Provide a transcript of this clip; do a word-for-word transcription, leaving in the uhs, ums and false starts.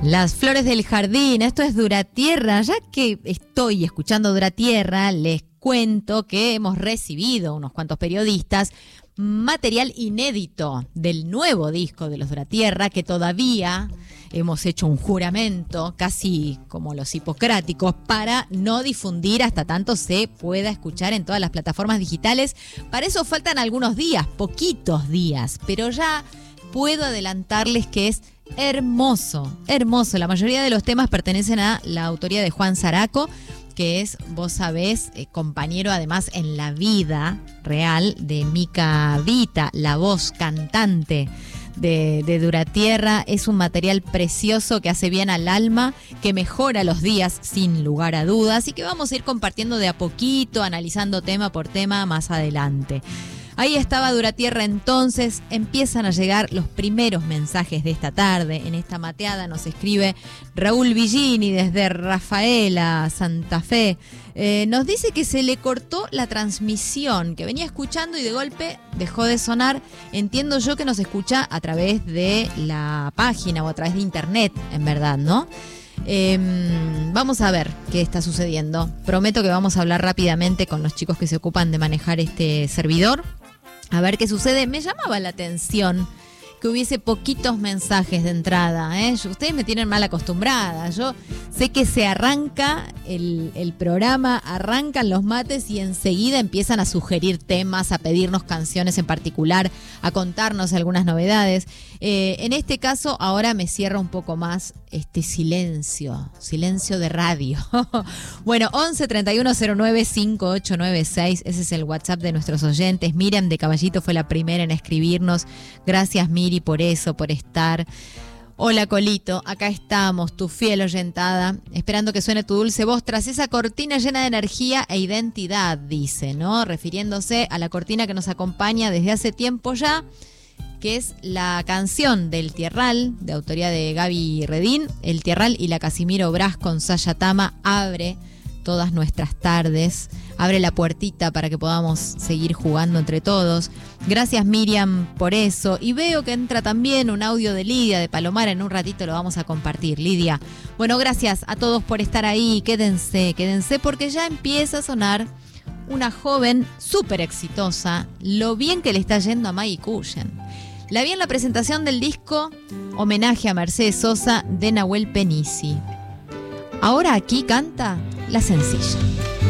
Las flores del jardín, esto es Duratierra. Ya que estoy escuchando Duratierra, les cuento que hemos recibido unos cuantos periodistas material inédito del nuevo disco de los Duratierra, que todavía hemos hecho un juramento, casi como los hipocráticos, para no difundir hasta tanto se pueda escuchar en todas las plataformas digitales. Para eso faltan algunos días, poquitos días, pero ya puedo adelantarles que es hermoso, hermoso. La mayoría de los temas pertenecen a la autoría de Juan Zaraco, que es, vos sabés, eh, compañero además en la vida real de Mica Vita, la voz cantante de, de Duratierra. Es un material precioso que hace bien al alma, que mejora los días sin lugar a dudas y que vamos a ir compartiendo de a poquito, analizando tema por tema más adelante. Ahí estaba Duratierra entonces, empiezan a llegar los primeros mensajes de esta tarde. En esta mateada nos escribe Raúl Villini desde Rafaela, Santa Fe. Eh, nos dice que se le cortó la transmisión, que venía escuchando y de golpe dejó de sonar. Entiendo yo que nos escucha a través de la página o a través de internet, en verdad, ¿no? Eh, vamos a ver qué está sucediendo. Prometo que vamos a hablar rápidamente con los chicos que se ocupan de manejar este servidor. A ver qué sucede. Me llamaba la atención que hubiese poquitos mensajes de entrada, ¿eh? Ustedes me tienen mal acostumbrada. Yo sé que se arranca el, el programa, arrancan los mates y enseguida empiezan a sugerir temas, a pedirnos canciones en particular, a contarnos algunas novedades. Eh, en este caso, ahora me cierra un poco más este silencio, silencio de radio. Bueno, once treinta y uno cero nueve cincuenta y ocho noventa y seis, ese es el WhatsApp de nuestros oyentes. Miriam de Caballito fue la primera en escribirnos. Gracias, Miri, por eso, por estar. Hola, Colito, acá estamos, tu fiel oyentada, esperando que suene tu dulce voz tras esa cortina llena de energía e identidad, dice, ¿no? Refiriéndose a la cortina que nos acompaña desde hace tiempo ya, que es la canción del Tierral, de autoría de Gaby Redín. El Tierral y la Casimiro Brás con Saya Tama abre todas nuestras tardes, abre la puertita para que podamos seguir jugando entre todos. Gracias, Miriam, por eso. Y veo que entra también un audio de Lidia de Palomar, en un ratito lo vamos a compartir. Lidia, bueno, gracias a todos por estar ahí. Quédense, quédense porque ya empieza a sonar una joven súper exitosa, lo bien que le está yendo a Maggie Cullen. La vi en la presentación del disco Homenaje a Mercedes Sosa de Nahuel Penisi. Ahora aquí canta La Sencilla.